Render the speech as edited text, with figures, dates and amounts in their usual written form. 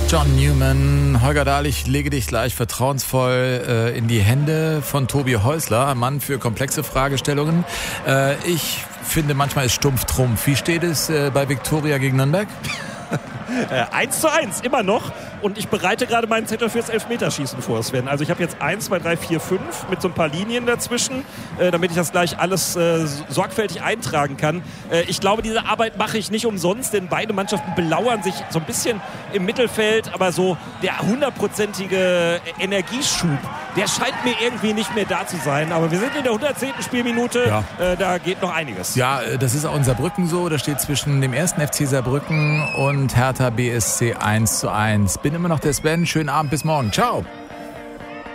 John Newman, Holger Dahl, ich lege dich gleich vertrauensvoll in die Hände von Tobi Häusler, ein Mann für komplexe Fragestellungen. Ich finde, manchmal ist Stumpf Trumpf. Wie steht es bei Viktoria gegen Nürnberg? 1:1, immer noch. Und ich bereite gerade meinen Zettel fürs Elfmeterschießen vor, Sven. Also ich habe jetzt 1, 2, 3, 4, 5 mit so ein paar Linien dazwischen, damit ich das gleich alles sorgfältig eintragen kann. Ich glaube, diese Arbeit mache ich nicht umsonst, denn beide Mannschaften belauern sich so ein bisschen im Mittelfeld. Aber so der 100%ige Energieschub, der scheint mir irgendwie nicht mehr da zu sein. Aber wir sind in der 110. Spielminute, ja. Da geht noch einiges. Ja, das ist auch in Saarbrücken so. Da steht zwischen dem 1. FC Saarbrücken und Hertha BSC 1:1. Bin immer noch der Sven. Schönen Abend, bis morgen. Ciao.